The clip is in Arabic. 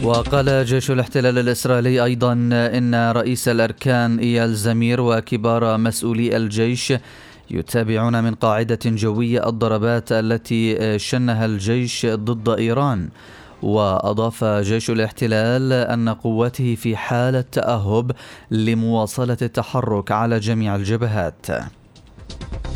وقال جيش الاحتلال الإسرائيلي أيضا إن رئيس الأركان إيال زمير وكبار مسؤولي الجيش يتابعون من قاعدة جوية الضربات التي شنها الجيش ضد إيران. وأضاف جيش الاحتلال أن قوته في حالة تأهب لمواصلة التحرك على جميع الجبهات.